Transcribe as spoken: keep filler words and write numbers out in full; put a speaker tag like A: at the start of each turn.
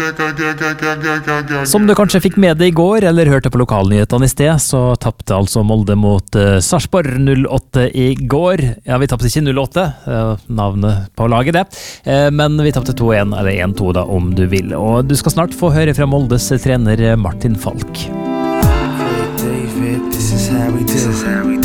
A: Som du kanskje fikk med deg i går, eller hørte på lokalnyhetene i sted, så tappte altså Molde mot uh, Sarpsborg null åtte i går. Ja, vi tappte ikke null åtte, uh, navnet på laget det, uh, men vi tappte to en, eller en to da, om du vil. Og du skal snart få høre fra Moldes trener Martin Falk.
B: David, this is how we do.